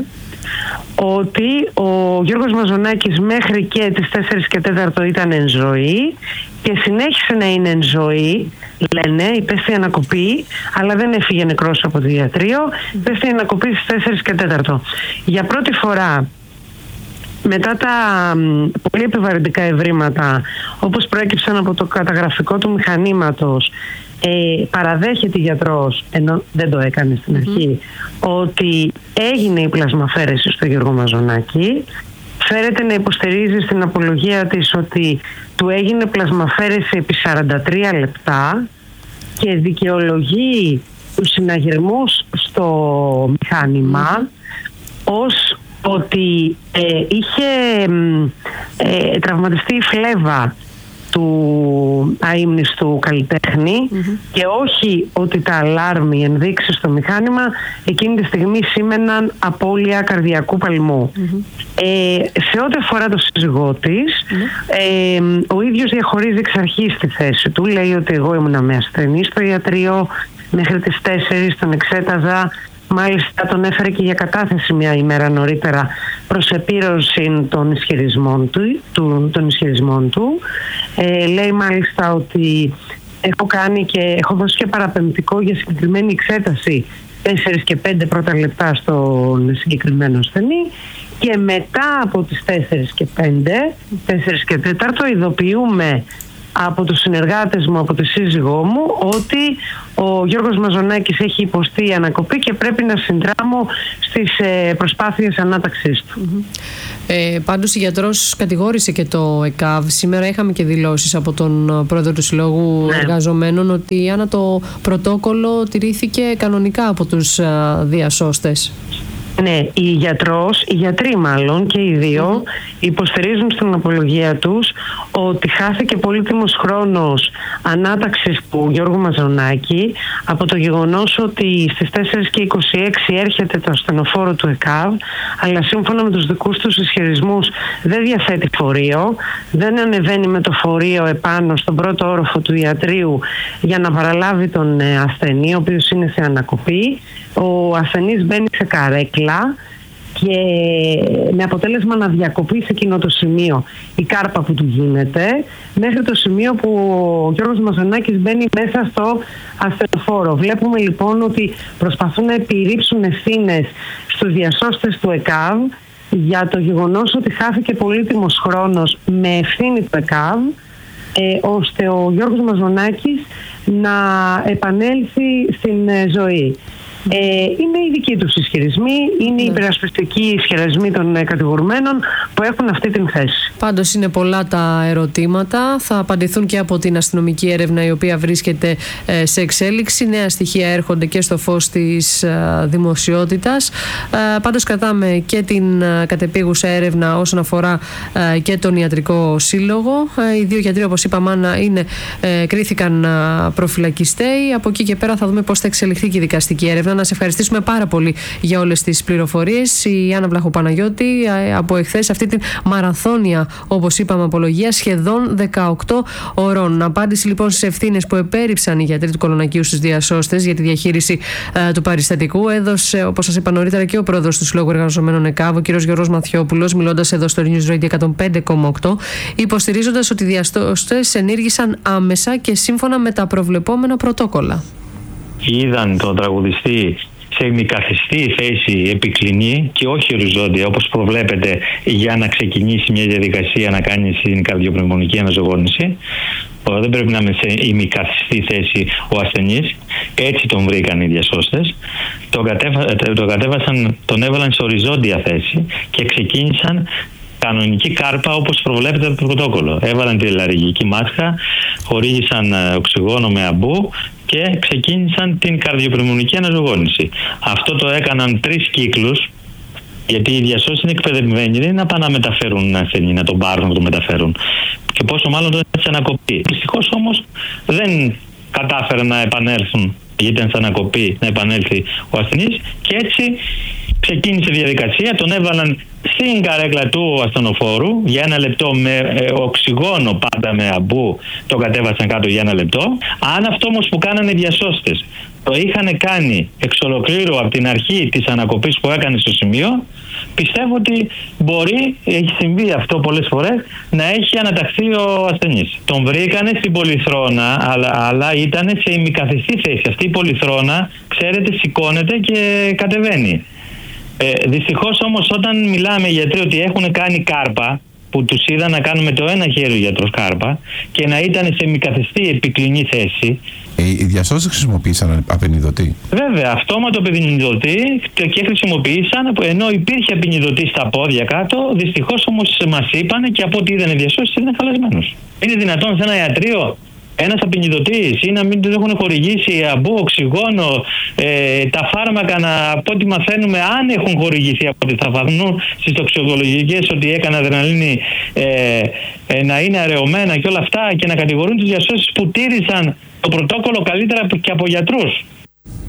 ότι ο Γιώργος Μαζονάκης μέχρι και τις τέσσερις και τέταρτο ήταν εν ζωή και συνέχισε να είναι εν ζωή, λένε, υπέστη ανακοπή, αλλά δεν έφυγε νεκρός από το ιατρείο, υπέστη ανακοπή στις τέσσερις και τέταρτο. Για πρώτη φορά, μετά τα πολύ επιβαρυντικά ευρήματα, όπως προέκυψαν από το καταγραφικό του μηχανήματος, ε, παραδέχεται η γιατρός, ενώ δεν το έκανε στην αρχή, mm-hmm. ότι έγινε η πλασμαφέρεση στο Γιώργο Μαζονάκη. Φέρεται να υποστηρίζει στην απολογία της ότι του έγινε πλασμαφέρεση επί σαράντα τρία λεπτά και δικαιολογεί τους συναγερμούς στο μηχάνημα mm-hmm. ως ότι ε, είχε ε, τραυματιστεί η φλέβα του αείμνηστου καλλιτέχνη mm-hmm. και όχι ότι τα αλάρμ, οι ενδείξεις στο μηχάνημα εκείνη τη στιγμή σήμαιναν απώλεια καρδιακού παλμού. Mm-hmm. Ε, σε ό,τι αφορά το σύζυγό της, mm-hmm. ε, ο ίδιος διαχωρίζει εξ αρχής τη θέση του. Λέει ότι εγώ ήμουν με ασθενή στο ιατρείο, μέχρι τις τέσσερις τον εξέταζα. Μάλιστα τον έφερε και για κατάθεση μια ημέρα νωρίτερα προς επίρρωση των ισχυρισμών του, του, των ισχυρισμών του. Ε, λέει μάλιστα ότι έχω κάνει και έχω δώσει και παραπεμπτικό για συγκεκριμένη εξέταση τέσσερα και πέντε πρώτα λεπτά στον συγκεκριμένο ασθενή, και μετά από τις τέσσερα και πέντε, τέσσερα και τέταρτο, ειδοποιούμε από τους συνεργάτες μου, από τη σύζυγό μου, ότι ο Γιώργος Μαζονάκης έχει υποστεί ανακοπή και πρέπει να συνδράμω στις ε, προσπάθειες ανάταξής του. Mm-hmm. Ε, πάντως η γιατρός κατηγόρησε και το ΕΚΑΒ. Σήμερα είχαμε και δηλώσεις από τον πρόεδρο του Συλλόγου ναι. Εργαζομένων ότι άνα το πρωτόκολλο τηρήθηκε κανονικά από τους α, διασώστες. Ναι, η γιατρός, οι γιατροί μάλλον και οι δύο mm-hmm. υποστηρίζουν στην απολογία τους ότι χάθηκε πολύτιμος χρόνος ανάταξης του Γιώργου Μαζονάκη από το γεγονός ότι στις τέσσερα και είκοσι έξι έρχεται το ασθενοφόρο του ΕΚΑΒ, αλλά σύμφωνα με τους δικούς τους ισχυρισμούς δεν διαθέτει φορείο, δεν ανεβαίνει με το φορείο επάνω στον πρώτο όροφο του ιατρείου για να παραλάβει τον ασθενή, ο οποίος είναι σε ανακοπή. Ο ασθενής μπαίνει σε καρέκλα και με αποτέλεσμα να διακοπεί σε εκείνο το σημείο η κάρπα που του γίνεται, μέχρι το σημείο που ο Γιώργος Μαζονάκης μπαίνει μέσα στο ασθενοφόρο. Βλέπουμε λοιπόν ότι προσπαθούν να επιρρύψουν ευθύνες στους διασώστες του ΕΚΑΒ για το γεγονός ότι χάθηκε πολύτιμος χρόνος με ευθύνη του ΕΚΑΒ, ε, ώστε ο Γιώργος Μαζονάκης να επανέλθει στην ε, ζωή. Ε, είναι οι δικοί τους ισχυρισμοί, είναι οι υπερασπιστικοί ισχυρισμοί των ε, κατηγορουμένων που έχουν αυτή την θέση. Πάντως είναι πολλά τα ερωτήματα, θα απαντηθούν και από την αστυνομική έρευνα η οποία βρίσκεται ε, σε εξέλιξη. Νέα στοιχεία έρχονται και στο φως της ε, δημοσιότητας. Ε, πάντως κρατάμε και την ε, κατεπίγουσα έρευνα όσον αφορά ε, και τον ιατρικό σύλλογο. Ε, οι δύο γιατροί, όπως είπαμε, Άννα, είναι, ε, κρίθηκαν ε, προφυλακιστέοι. Από εκεί και πέρα θα δούμε πώς θα εξελιχθεί και η δικαστική έρευνα. Να σε ευχαριστήσουμε πάρα πολύ για όλες τις πληροφορίες. Η Άννα Βλαχοπαναγιώτη από εχθές αυτή την μαραθώνια, όπως είπαμε, απολογία σχεδόν δεκαοκτώ ωρών. Απάντηση λοιπόν στις ευθύνες που επέριψαν οι γιατροί του Κολονακίου στους διασώστες για τη διαχείριση ε, του περιστατικού έδωσε, όπως σας είπα νωρίτερα, και ο πρόεδρος του Συλλόγου Εργαζομένων ΕΚΑΒ, ο κ. Γιώργος Μαθιόπουλος, μιλώντας εδώ στο News Radio εκατόν πέντε κόμμα οκτώ, υποστηρίζοντας ότι οι διασώστες ενήργησαν άμεσα και σύμφωνα με τα προβλεπόμενα πρωτόκολλα. Είδαν τον τραγουδιστή σε ημικαθιστή θέση επικλινή και όχι οριζόντια, όπως προβλέπεται για να ξεκινήσει μια διαδικασία να κάνει στην καρδιοπνευμονική αναζωογόνηση. Δεν πρέπει να είναι σε ημικαθιστή θέση ο ασθενής. Έτσι τον βρήκαν οι διασώστες. Τον, κατέβα, τον κατέβασαν, τον έβαλαν σε οριζόντια θέση και ξεκίνησαν κανονική κάρπα όπως προβλέπεται από το πρωτόκολλο. Έβαλαν τη λαρυγγική μάσκα, χορήγησαν οξυγόνο με αμπού και ξεκίνησαν την καρδιοπνευμονική αναζωογόνηση. Αυτό το έκαναν τρεις κύκλους, γιατί οι διασώστες είναι εκπαιδευμένοι, δεν είναι να πάνε να μεταφέρουν ασθενή, να τον πάρουν, να τον μεταφέρουν. Και πόσο μάλλον τον έτσι ανακοπή. Δυστυχώς όμως δεν κατάφεραν να επανέλθουν, γιατί ήταν σε ανακοπή, να επανέλθει ο ασθενής, και έτσι ξεκίνησε η διαδικασία, τον έβαλαν στην καρέκλα του ασθενοφόρου για ένα λεπτό με ε, οξυγόνο, πάντα με αμπού, το κατέβασαν κάτω για ένα λεπτό. Αν αυτό όμως που κάνανε οι διασώστες το είχαν κάνει εξ ολοκλήρου από την αρχή της ανακοπής που έκανε στο σημείο, πιστεύω ότι μπορεί, έχει συμβεί αυτό πολλές φορές, να έχει αναταχθεί ο ασθενής. Τον βρήκανε στην πολυθρόνα, αλλά, αλλά ήταν σε ημικαθιστή θέση. Αυτή η πολυθρόνα, ξέρετε, σηκώνεται και κατεβαίνει. Ε, δυστυχώς όμως όταν μιλάμε γιατροί ότι έχουν κάνει κάρπα, που τους είδαν να κάνουν με το ένα χέρι ο γιατρός κάρπα και να ήταν σε ημικαθιστή επικλινή θέση. Ε, οι διασώστες χρησιμοποίησαν απενιδωτή. Βέβαια, αυτόματο απενιδωτή και χρησιμοποίησαν, ενώ υπήρχε απενιδωτή στα πόδια κάτω. Δυστυχώς όμως μας είπαν και από ό,τι είδαν οι διασώστες είναι χαλασμένος. Είναι δυνατόν σε ένα ιατρείο ένας απενιδωτής ή να μην τους έχουν χορηγήσει αμπού, οξυγόνο, ε, τα φάρμακα, να, από ό,τι μαθαίνουμε, αν έχουν χορηγηθεί από ό,τι θα φανούν στις τοξικολογικές ότι έκανε αδρεναλίνη, ε, ε, να είναι αραιωμένα και όλα αυτά, και να κατηγορούν τους διασώστες που τήρησαν το πρωτόκολλο καλύτερα και από γιατρούς.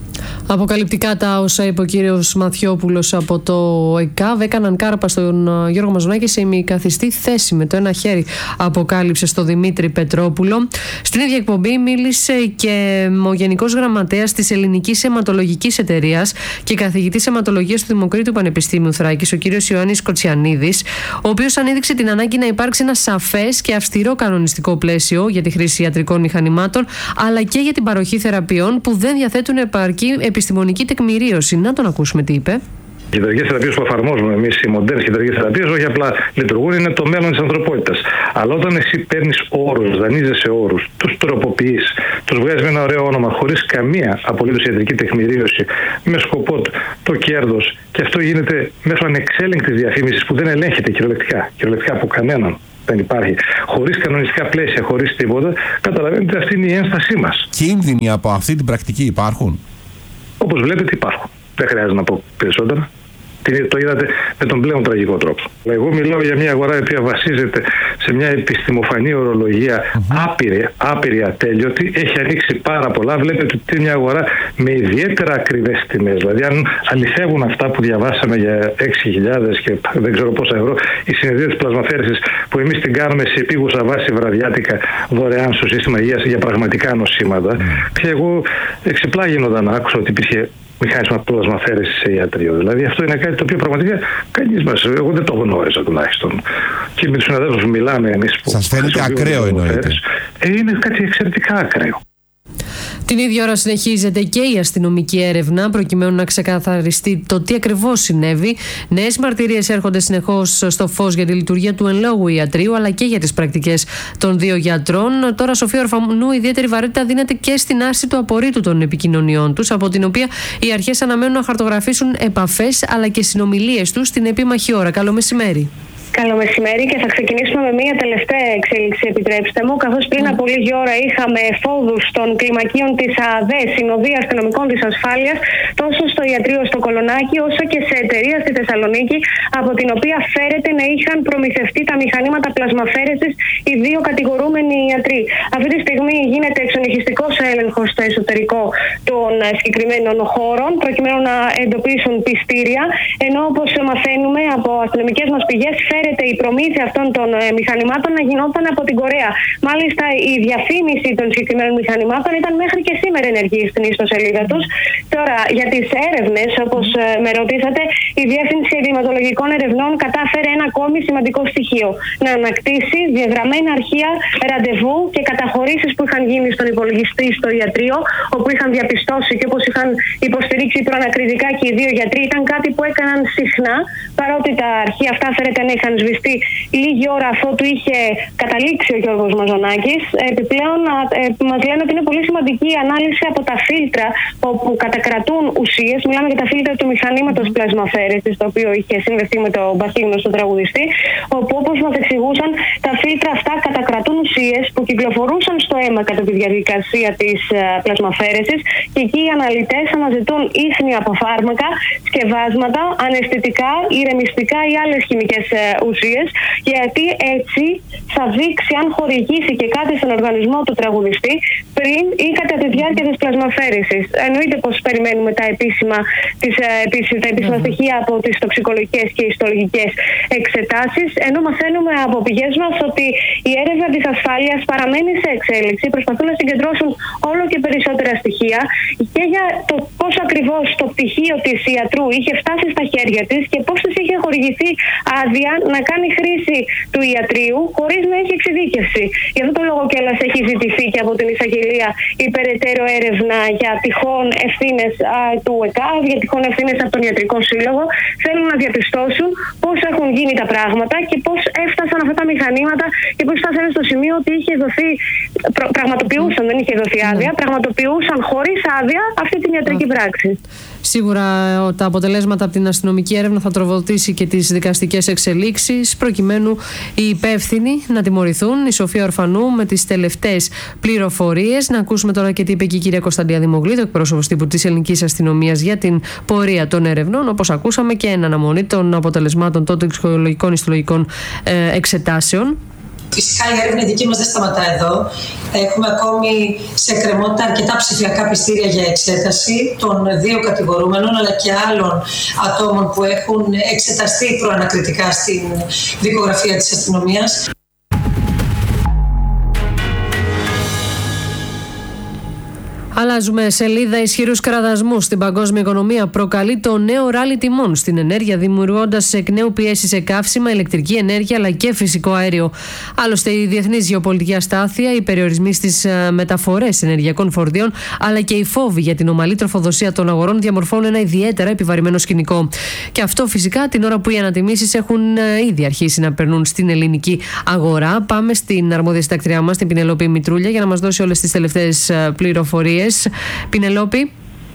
Αποκαλυπτικά τα όσα είπε ο κύριος Μαθιόπουλος από το ΕΚΑΒ έκαναν κάρπα στον Γιώργο Μαζονάκη σε ημικαθιστή θέση. Με το ένα χέρι αποκάλυψε στο Δημήτρη Πετρόπουλο. Στην ίδια εκπομπή μίλησε και ο Γενικός Γραμματέας της Ελληνικής Αιματολογικής Εταιρείας και καθηγητής αιματολογίας του Δημοκρίτου Πανεπιστήμιου Θράκης, ο κύριος Ιωάννης Κοτσιανίδης, ο οποίος ανέδειξε την ανάγκη να υπάρξει ένα σαφές και αυστηρό κανονιστικό πλαίσιο για τη χρήση ιατρικών μηχανημάτων, αλλά και για την παροχή θεραπείων που δεν διαθέτουν επαρκή επιστημονική τεκμηρίωση. Να τον ακούσουμε τι είπε. Οι ιατρικές θεραπείες που εφαρμόζουμε εμείς, οι μοντέρνες ιατρικές θεραπείες, όχι απλά λειτουργούν, είναι το μέλλον της ανθρωπότητας. Αλλά όταν εσύ παίρνεις όρους, δανείζεσαι όρους, τους τροποποιείς, τους βγάζεις με ένα ωραίο όνομα, χωρίς καμία απολύτως ιατρική τεκμηρίωση, με σκοπό το κέρδος, και αυτό γίνεται μέσω ανεξέλεγκτης διαφήμισης που δεν ελέγχεται κυριολεκτικά, κυριολεκτικά από κανέναν. Δεν υπάρχει. Χωρίς κανονιστικά πλαίσια, χωρίς τίποτα, καταλαβαίνετε, αυτή είναι η ένστασή μας. Κίνδυνοι από αυτή την πρακτική υπάρχουν? Όπως βλέπετε, υπάρχουν. Δεν χρειάζεται να πω περισσότερα. Το είδατε με τον πλέον τραγικό τρόπο. Εγώ μιλάω για μια αγορά η οποία βασίζεται σε μια επιστημοφανή ορολογία mm-hmm. άπειρη, άπειρη, ατέλειωτη. Έχει ανοίξει πάρα πολλά. Βλέπετε ότι είναι μια αγορά με ιδιαίτερα ακριβές τιμές. Δηλαδή, αν αληθεύουν αυτά που διαβάσαμε για έξι χιλιάδες και δεν ξέρω πόσα ευρώ, η συνεδρία της πλασμαφέρησης που εμείς την κάνουμε σε επίγουσα βάση βραδιάτικα δωρεάν στο σύστημα υγείας για πραγματικά νοσήματα. Mm. Και εγώ εξεπλάγινω όταν άκουσα ότι υπήρχε μηχάνισμα πλασμαφέρησης σε ιατρείο. Δηλαδή αυτό είναι κάτι το οποίο πραγματικά κανείς μας, εγώ δεν το γνώριζα τουλάχιστον. Και με τους συναδέλφους που μιλάμε εμείς που... Σας φαίνεται ακραίο εννοείται? Ε, είναι κάτι εξαιρετικά ακραίο. Την ίδια ώρα συνεχίζεται και η αστυνομική έρευνα προκειμένου να ξεκαθαριστεί το τι ακριβώς συνέβη. Νέες μαρτυρίες έρχονται συνεχώς στο φως για τη λειτουργία του εν λόγω ιατρείου, αλλά και για τις πρακτικές των δύο γιατρών. Τώρα, Σοφία Ορφανού, ιδιαίτερη βαρύτητα δίνεται και στην άρση του απορρίτου των επικοινωνιών τους, από την οποία οι αρχές αναμένουν να χαρτογραφήσουν επαφές αλλά και συνομιλίες τους στην επίμαχη ώρα. Καλό μεσημέρι. Καλό μεσημέρι, και θα ξεκινήσουμε με μία τελευταία εξέλιξη, επιτρέψτε μου. Καθώς πριν από λίγη ώρα είχαμε εφόδους των κλιμακίων της ΑΔΕ, Συνοδεία Αστυνομικών της Ασφάλειας, τόσο στο ιατρείο στο Κολονάκι, όσο και σε εταιρεία στη Θεσσαλονίκη, από την οποία φέρεται να είχαν προμηθευτεί τα μηχανήματα πλασμαφέρεσης οι δύο κατηγορούμενοι ιατροί. Αυτή τη στιγμή γίνεται εξονυχιστικός έλεγχος στο εσωτερικό των συγκεκριμένων χώρων, προκειμένου να εντοπίσουν πιστήρια, ενώ όπως μαθαίνουμε από αστυνομικές μας πηγές, η προμήθεια αυτών των μηχανημάτων να γινόταν από την Κορέα. Μάλιστα, η διαφήμιση των συγκεκριμένων μηχανημάτων ήταν μέχρι και σήμερα ενεργή στην ιστοσελίδα τους. Τώρα, για τις έρευνες, όπως με ρωτήσατε, η Διεύθυνση Εγκληματολογικών Ερευνών κατάφερε ένα ακόμη σημαντικό στοιχείο. Να ανακτήσει διαγραμμένα αρχεία ραντεβού και καταχωρήσεις που είχαν γίνει στον υπολογιστή στο ιατρείο, όπου είχαν διαπιστώσει και όπως είχαν υποστηρίξει προανακριτικά και οι δύο γιατροί, ήταν κάτι που έκαναν συχνά, παρότι τα αρχεία αυτά φέρεται να είχαν σβηστεί λίγη ώρα αφότου είχε καταλήξει ο Γιώργος Μαζονάκης. Επιπλέον, ε, μας λένε ότι είναι πολύ σημαντική η ανάλυση από τα φίλτρα όπου κατακρατούν ουσίες. Μιλάμε για τα φίλτρα του μηχανήματος πλασμαφέρεσης, το οποίο είχε συνδεθεί με τον πασίγνωστο τραγουδιστή, όπου, όπως μας εξηγούσαν, τα φίλτρα αυτά κατακρατούν ουσίες που κυκλοφορούσαν στο αίμα κατά τη διαδικασία της uh, πλασμαφέρεσης, και εκεί οι αναλυτές αναζητούν ίχνη από φάρμακα, σκευάσματα, αναισθητικά, ηρεμιστικά ή άλλες χημικές ουσίες, γιατί έτσι θα δείξει αν χορηγήσει και κάτι στον οργανισμό του τραγουδιστή πριν ή κατά τη διάρκεια της πλασμαφέρησης. Εννοείται πως περιμένουμε τα επίσημα, τις, τα επίσημα στοιχεία από τις τοξικολογικές και ιστολογικές εξετάσεις, ενώ μαθαίνουμε από πηγές μας ότι η έρευνα της ασφάλειας παραμένει σε εξέλιξη. Προσπαθούν να συγκεντρώσουν όλο και περισσότερα στοιχεία και για το πώς ακριβώς το πτυχίο της ιατρού είχε φτάσει στα χέρια της και πώς της είχε χορηγηθεί άδεια να κάνει χρήση του ιατρείου χωρίς να έχει εξειδίκευση. Γι' αυτό το λόγο κιόλας έχει ζητηθεί και από την εισαγγελία η περαιτέρω έρευνα για τυχόν ευθύνες του ΕΚΑΒ, για τυχόν ευθύνες από τον Ιατρικό Σύλλογο. Θέλουν να διαπιστώσουν πώς έχουν γίνει τα πράγματα και πώς έφτασαν αυτά τα μηχανήματα και πώς φτάσανε στο σημείο ότι είχε δοθεί, προ, πραγματοποιούσαν, δεν είχε δοθεί άδεια, πραγματοποιούσαν χωρίς άδεια αυτή την ιατρική πράξη. Σίγουρα τα αποτελέσματα από την αστυνομική έρευνα θα τροφοδοτήσει και τις δικαστικές εξελίξεις, προκειμένου οι υπεύθυνοι να τιμωρηθούν. Η Σοφία Ορφανού με τις τελευταίες πληροφορίες. Να ακούσουμε τώρα και τι είπε και η κυρία Κωνσταντία Δημογλίδου, εκπρόσωπος τύπου της Ελληνικής Αστυνομίας, για την πορεία των ερευνών. Όπως ακούσαμε, και εν αναμονή των αποτελεσμάτων των τοξικολογικών ιστολογικών εξετάσεων. Φυσικά η έρευνα δική μας δεν σταματά εδώ. Έχουμε ακόμη σε εκκρεμότητα αρκετά ψηφιακά πιστήρια για εξέταση των δύο κατηγορούμενων αλλά και άλλων ατόμων που έχουν εξεταστεί προανακριτικά στην δικογραφία της αστυνομίας. Αλλάζουμε σελίδα. Ισχυρούς κραδασμούς στην παγκόσμια οικονομία προκαλεί το νέο ράλι τιμών στην ενέργεια, δημιουργώντας εκ νέου πιέσεις σε καύσιμα, ηλεκτρική ενέργεια αλλά και φυσικό αέριο. Άλλωστε, η διεθνής γεωπολιτική αστάθεια, οι περιορισμοί στις μεταφορές ενεργειακών φορτίων αλλά και οι φόβοι για την ομαλή τροφοδοσία των αγορών διαμορφώνουν ένα ιδιαίτερα επιβαρημένο σκηνικό. Και αυτό φυσικά την ώρα που οι ανατιμήσεις έχουν ήδη αρχίσει να περνούν στην ελληνική αγορά. Πάμε στην αρμόδια συντακτριά μας, την Πινελόπη Μητρούλια, για να μας δώσει όλες τις τελευταίες πληροφορίες. Πινελόπη.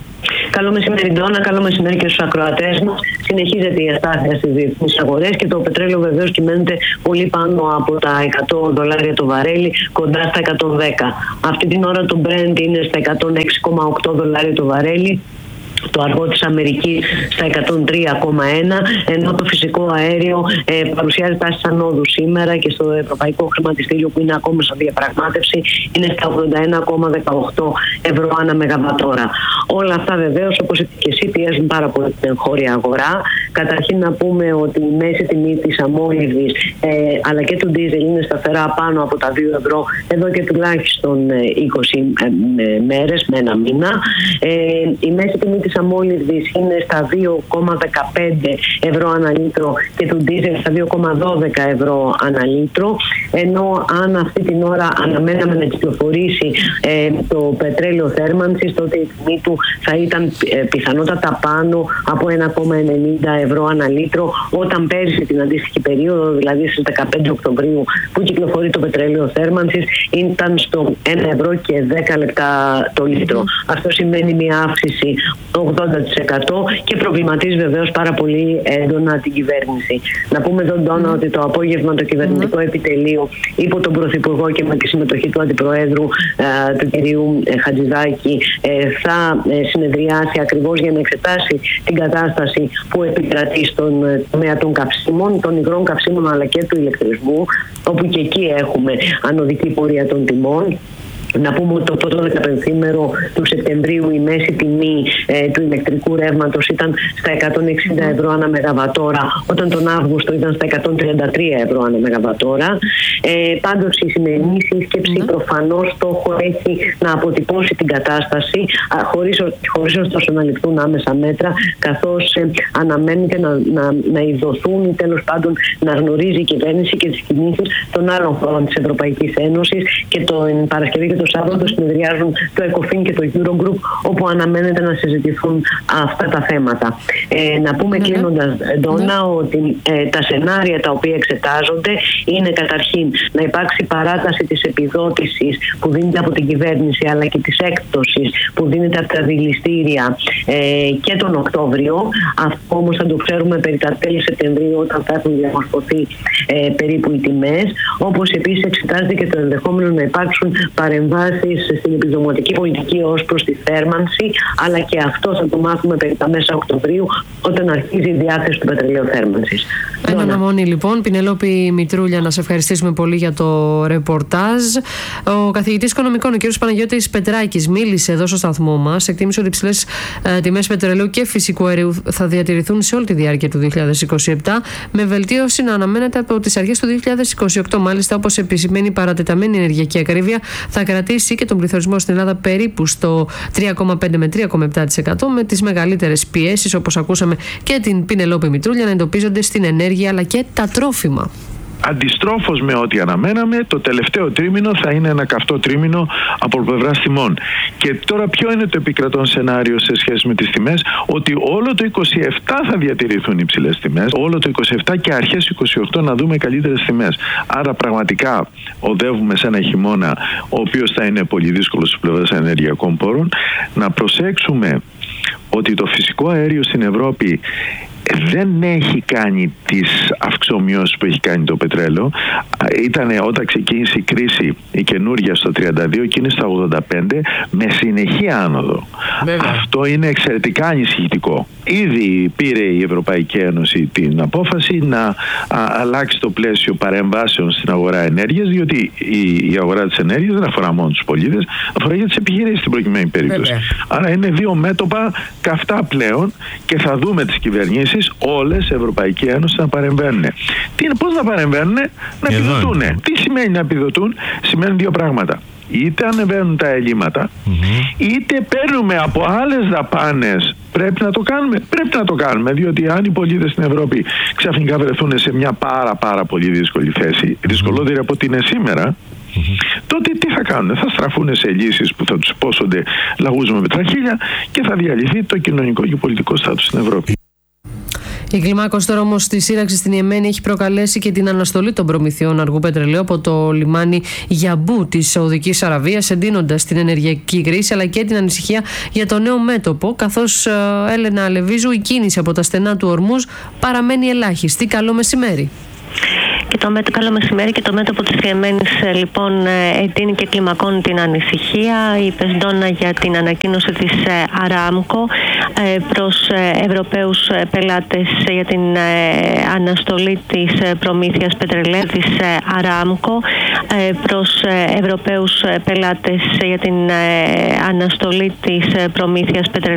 Καλό μεσημέρι, Ντόνα. Καλό μεσημέρι και στους ακροατές μας. Συνεχίζεται η αστάθεια στις διεθνείς αγορές και το πετρέλαιο βεβαίως κυμαίνεται πολύ πάνω από τα εκατό δολάρια το βαρέλι, κοντά στα εκατόν δέκα. Αυτή την ώρα το Brent είναι στα εκατόν έξι κόμμα οκτώ δολάρια το βαρέλι. Το αργό της Αμερικής στα εκατόν τρία κόμμα ένα, ενώ το φυσικό αέριο ε, παρουσιάζει τάσεις ανόδου σήμερα και στο Ευρωπαϊκό Χρηματιστήριο, που είναι ακόμα σε διαπραγμάτευση, είναι στα ογδόντα ένα κόμμα δεκαοκτώ ευρώ ανά μεγαβατόρα. Όλα αυτά βεβαίως, όπως είπατε και εσύ, πιέζουν πάρα πολύ την εγχώρια αγορά. Καταρχήν να πούμε ότι η μέση τιμή της αμόλυβης ε, αλλά και του ντίζελ είναι σταθερά πάνω από τα δύο ευρώ εδώ και τουλάχιστον είκοσι μέρες με ένα μήνα. Ε, η μέση τιμή της αμόλυβης είναι στα δύο κόμμα δεκαπέντε ευρώ ανά λίτρο και του ντίζελ στα δύο κόμμα δώδεκα ευρώ ανά λίτρο, ενώ αν αυτή την ώρα αναμέναμε να κυκλοφορήσει ε, το πετρέλαιο θέρμανσης, τότε η τιμή του θα ήταν ε, πιθανότατα πάνω από ένα κόμμα ενενήντα ευρώ ανά λίτρο, όταν πέρυσι την αντίστοιχη περίοδο, δηλαδή στις δεκαπέντε Οκτωβρίου που κυκλοφορεί το πετρέλαιο θέρμανσης, ήταν στο ένα ευρώ και δέκα λεπτά το λίτρο. Αυτό σημαίνει μια αύξηση ογδόντα τοις εκατό και προβληματίζει βεβαίως πάρα πολύ έντονα την κυβέρνηση. Να πούμε εδώ, Ντόνα, ότι το απόγευμα το κυβερνητικό mm. επιτελείο υπό τον Πρωθυπουργό και με τη συμμετοχή του Αντιπροέδρου ε, του κυρίου ε, Χατζηδάκη ε, θα ε, συνεδριάσει ακριβώς για να εξετάσει την κατάσταση που επικρατεί στον ε, τομέα των καυσίμων, των υγρών καυσίμων αλλά και του ηλεκτρισμού, όπου και εκεί έχουμε ανωδική πορεία των τιμών. Να πούμε ότι το πρώτο δεκαπενθήμερο του Σεπτεμβρίου η μέση τιμή ε, του ηλεκτρικού ρεύματος ήταν στα εκατόν εξήντα ευρώ ανά μεγαβατόρα, όταν τον Αύγουστο ήταν στα εκατόν τριάντα τρία ευρώ ανά μεγαβατόρα. Ε, πάντως η σημερινή σύσκεψη mm. προφανώς στόχο έχει να αποτυπώσει την κατάσταση, α, χωρίς, χωρίς ωστόσο να ληφθούν άμεσα μέτρα, καθώς ε, αναμένεται να, να, να ειδωθούν ή τέλος πάντων να γνωρίζει η κυβέρνηση και τις κινήσεις των άλλων χωρών της Ευρωπαϊκής Ένωσης, και το Παρασκευή και το Σάββατο συνεδριάζουν το ECOFIN και το Eurogroup, όπου αναμένεται να συζητηθούν αυτά τα θέματα. Ε, να πούμε mm-hmm. κλείνοντας, Ντόνα, mm-hmm. ότι ε, τα σενάρια τα οποία εξετάζονται είναι καταρχήν να υπάρξει παράταση της επιδότησης που δίνεται από την κυβέρνηση, αλλά και της έκπτωσης που δίνεται από τα δηληστήρια ε, και τον Οκτώβριο. Αυτό όμως θα το ξέρουμε περί τα τέλη Σεπτεμβρίου, όταν θα έχουν διαμορφωθεί ε, περίπου οι τιμές. Όπως επίσης εξετάζεται και το ενδεχόμενο να υπάρξουν παρεμβάσεις στην επιδοματική πολιτική ως προς τη θέρμανση, αλλά και αυτό θα το μάθουμε περί τα μέσα Οκτωβρίου, όταν αρχίζει η διάθεση του πετρελαίου θέρμανσης. Ένα αναμονή λοιπόν. Πινελόπη Μητρούλια, να σε ευχαριστήσουμε πολύ για το ρεπορτάζ. Ο καθηγητής οικονομικών, ο κ. Παναγιώτης Πετράκης, μίλησε εδώ στο σταθμό μας. Εκτίμησε ότι οι υψηλές ε, τιμές πετρελαίου και φυσικού αερίου θα διατηρηθούν σε όλη τη διάρκεια του δύο χιλιάδες είκοσι επτά, με βελτίωση να αναμένεται από τις αρχές του δύο χιλιάδες είκοσι οκτώ. Μάλιστα, όπως επισημαίνει, η παρατεταμένη ενεργειακή ακρίβεια θα κρατήσει και τον πληθωρισμό στην Ελλάδα περίπου στο τρία κόμμα πέντε με τρία κόμμα επτά τοις εκατό, με τις μεγαλύτερες πιέσεις, όπως ακούσαμε και την Πινελόπη Μητρούλια, να εντοπίζονται στην ενέργεια αλλά και τα τρόφιμα. Αντιστρόφως με ό,τι αναμέναμε, το τελευταίο τρίμηνο θα είναι ένα καυτό τρίμηνο από πλευράς τιμών. Και τώρα ποιο είναι το επικρατών σενάριο σε σχέση με τις τιμές? Ότι όλο το είκοσι επτά θα διατηρηθούν οι υψηλές τιμές, όλο το είκοσι επτά και αρχές είκοσι οκτώ να δούμε καλύτερες τιμές. Άρα πραγματικά οδεύουμε σε ένα χειμώνα ο οποίος θα είναι πολύ δύσκολος στις πλευρές ενεργειακών πόρων. Να προσέξουμε ότι το φυσικό αέριο στην Ευρώπη δεν έχει κάνει τις αυξομοιώσεις που έχει κάνει το πετρέλαιο. Ήτανε όταν ξεκίνησε η κρίση η καινούργια στο τριάντα δύο και είναι στα ογδόντα πέντε με συνεχή άνοδο. Βέβαια. Αυτό είναι εξαιρετικά ανησυχητικό. Ήδη πήρε η Ευρωπαϊκή Ένωση την απόφαση να α, αλλάξει το πλαίσιο παρεμβάσεων στην αγορά ενέργειας, διότι η, η αγορά της ενέργειας δεν αφορά μόνο τους πολίτες, αφορά για τις επιχειρήσεις στην προκειμένη περίπτωση. Βέβαια. Άρα είναι δύο μέτωπα καυτά πλέον και θα δούμε τις κυβερνήσεις όλες η Ευρωπαϊκή Ένωση να παρεμβαίνουν. Τι είναι, πώς να παρεμβαίνουν? Να επιδοτούν. Τι σημαίνει να επιδοτούν? Σημαίνει δύο πράγματα. Είτε ανεβαίνουν τα ελλείμματα, mm-hmm. είτε παίρνουμε από άλλες δαπάνες. Πρέπει να το κάνουμε. Πρέπει να το κάνουμε, διότι αν οι πολίτες στην Ευρώπη ξαφνικά βρεθούν σε μια πάρα πάρα πολύ δύσκολη θέση, mm-hmm. δυσκολότερη από ό,τι είναι σήμερα, mm-hmm. τότε τι θα κάνουν? Θα στραφούν σε λύσεις που θα τους πόσονται λαγούς με πετραχίλια και θα διαλυθεί το κοινωνικό και πολιτικό στάτους στην Ευρώπη. Η κλιμάκωση τώρα όμως στη σύραξη στην Ιεμένη έχει προκαλέσει και την αναστολή των προμηθειών αργού πετρελαίου από το λιμάνι Γιαμπού της Σαουδικής Αραβίας, εντείνοντας την ενεργειακή κρίση αλλά και την ανησυχία για το νέο μέτωπο. Καθώς, Έλενα Αλεβίζου, η κίνηση από τα στενά του Ορμούζ παραμένει ελάχιστη. Καλό μεσημέρι. Και το μέτωπο, καλό μεσημέρι, και το μέτωπο της Ιεμένης λοιπόν εντείνει και κλιμακώνει την ανησυχία. Η Πεσντόνα για την ανακοίνωση της Αράμκο προς Ευρωπαίους πελάτες για την αναστολή της προμήθειας πετρελαίου της Αράμκο προς Ευρωπαίους πελάτες για την αναστολή της προμήθειας πετρελαίου